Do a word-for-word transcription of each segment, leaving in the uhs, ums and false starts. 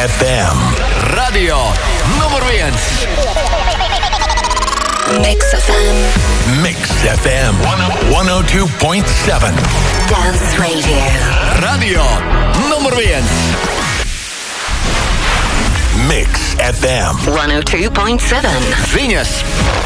эф эм. Radio nummer viens. Mix эф эм. Mix эф эм сто два целых семь. Dance Radio. Radio nummer viens. Mix эф эм сто два целых семь. Ziņas.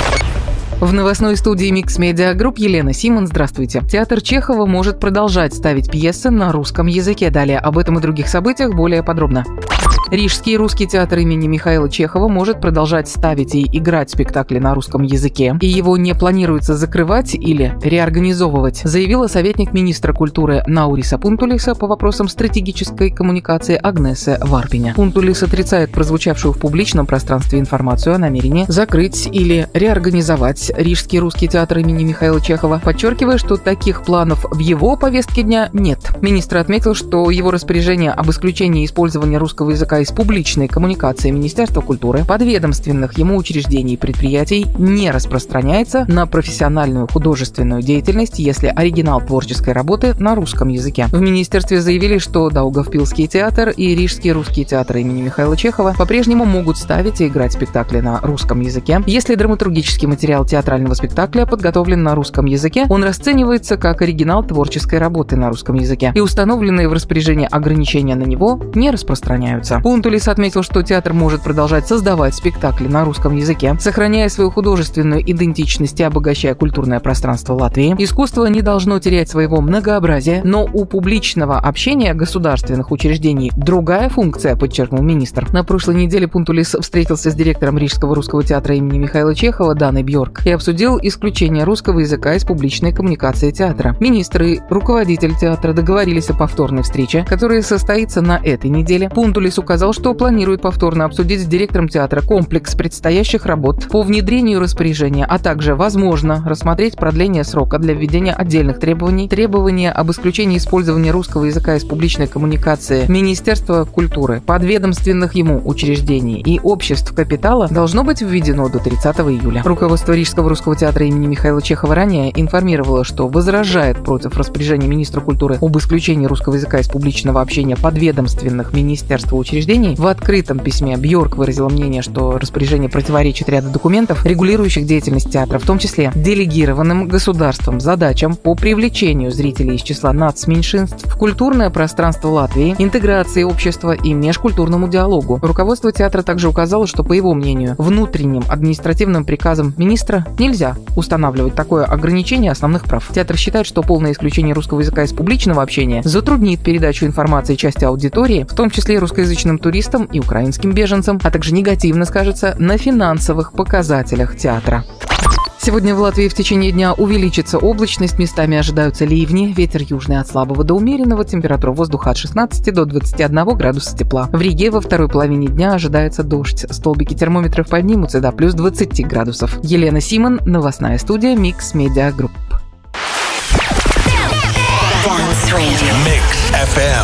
В новостной студии Mix Media Group Елена Симон. Здравствуйте. Театр Чехова может продолжать ставить пьесы на русском языке. Далее об этом и других событиях более подробно. Рижский русский театр имени Михаила Чехова может продолжать ставить и играть спектакли на русском языке, и его не планируется закрывать или реорганизовывать, заявила советник министра культуры Науриса Пунтулиса по вопросам стратегической коммуникации Агнеса Варпиня. Пунтулис отрицает прозвучавшую в публичном пространстве информацию о намерении закрыть или реорганизовать Рижский русский театр имени Михаила Чехова, подчеркивая, что таких планов в его повестке дня нет. Министр отметил, что его распоряжение об исключении использования русского языка из публичной коммуникации Министерства культуры, подведомственных ему учреждений и предприятий не распространяется на профессиональную художественную деятельность, если оригинал творческой работы на русском языке. В министерстве заявили, что Даугавпилский театр и Рижский русский театр имени Михаила Чехова по-прежнему могут ставить и играть спектакли на русском языке. Если драматургический материал театрального спектакля подготовлен на русском языке, он расценивается как оригинал творческой работы на русском языке, и установленные в распоряжении ограничения на него не распространяются. Пунтулис отметил, что театр может продолжать создавать спектакли на русском языке, сохраняя свою художественную идентичность и обогащая культурное пространство Латвии. Искусство не должно терять своего многообразия, но у публичного общения государственных учреждений другая функция, подчеркнул министр. На прошлой неделе Пунтулис встретился с директором Рижского русского театра имени Михаила Чехова Даной Бьорк и обсудил исключение русского языка из публичной коммуникации театра. Министр и руководитель театра договорились о повторной встрече, которая состоится на этой неделе. Пунтулис указал, что планирует повторно обсудить с директором театра комплекс предстоящих работ по внедрению распоряжения, а также, возможно, рассмотреть продление срока для введения отдельных требований. Требования об исключении использования русского языка из публичной коммуникации Министерства культуры, подведомственных ему учреждений и обществ капитала должно быть введено до тридцатого июля. Руководство Рижского русского театра имени Михаила Чехова ранее информировало, что возражает против распоряжения министра культуры об исключении русского языка из публичного общения подведомственных министерства учреждений. В открытом письме Бьорк выразила мнение, что распоряжение противоречит ряду документов, регулирующих деятельность театра, в том числе делегированным государством задачам по привлечению зрителей из числа нацменьшинств в культурное пространство Латвии, интеграции общества и межкультурному диалогу. Руководство театра также указало, что, по его мнению, внутренним административным приказом министра нельзя устанавливать такое ограничение основных прав. Театр считает, что полное исключение русского языка из публичного общения затруднит передачу информации части аудитории, в том числе русскоязычным туристам и украинским беженцам, а также негативно скажется на финансовых показателях театра. Сегодня в Латвии в течение дня увеличится облачность, местами ожидаются ливни, ветер южный от слабого до умеренного, температура воздуха от шестнадцати до двадцати одного градуса тепла. В Риге во второй половине дня ожидается дождь, столбики термометров поднимутся до плюс двадцати градусов. Елена Симон, новостная студия Mix Media Group. Dance Radio. Mix эф эм.